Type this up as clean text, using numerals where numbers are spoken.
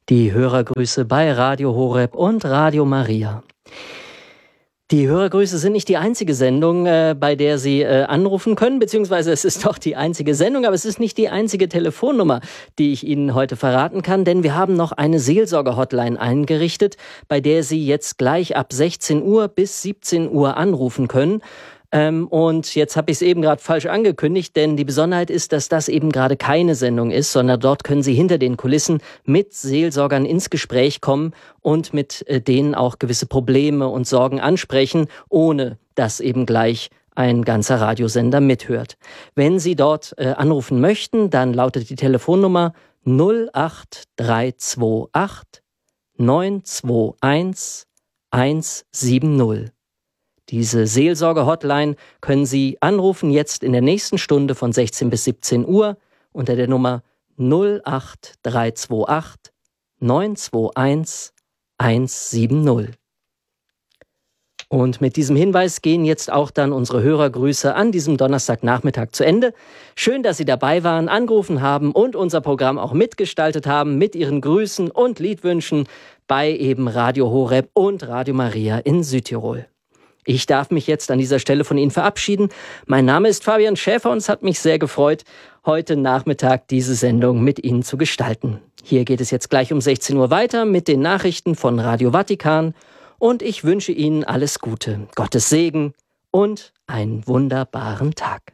Die Hörergrüße bei Radio Horeb und Radio Maria. Die Hörergrüße sind nicht die einzige Sendung, bei der Sie anrufen können, beziehungsweise es ist doch die einzige Sendung, aber es ist nicht die einzige Telefonnummer, die ich Ihnen heute verraten kann, denn wir haben noch eine Seelsorger-Hotline eingerichtet, bei der Sie jetzt gleich ab 16 Uhr bis 17 Uhr anrufen können. Und jetzt habe ich es eben gerade falsch angekündigt, denn die Besonderheit ist, dass das eben gerade keine Sendung ist, sondern dort können Sie hinter den Kulissen mit Seelsorgern ins Gespräch kommen und mit denen auch gewisse Probleme und Sorgen ansprechen, ohne dass eben gleich ein ganzer Radiosender mithört. Wenn Sie dort anrufen möchten, dann lautet die Telefonnummer 08328 921 170. Diese Seelsorge-Hotline können Sie anrufen jetzt in der nächsten Stunde von 16 bis 17 Uhr unter der Nummer 08328 921 170. Und mit diesem Hinweis gehen jetzt auch dann unsere Hörergrüße an diesem Donnerstagnachmittag zu Ende. Schön, dass Sie dabei waren, angerufen haben und unser Programm auch mitgestaltet haben mit Ihren Grüßen und Liedwünschen bei eben Radio Horeb und Radio Maria in Südtirol. Ich darf mich jetzt an dieser Stelle von Ihnen verabschieden. Mein Name ist Fabian Schäfer und es hat mich sehr gefreut, heute Nachmittag diese Sendung mit Ihnen zu gestalten. Hier geht es jetzt gleich um 16 Uhr weiter mit den Nachrichten von Radio Vatikan und ich wünsche Ihnen alles Gute, Gottes Segen und einen wunderbaren Tag.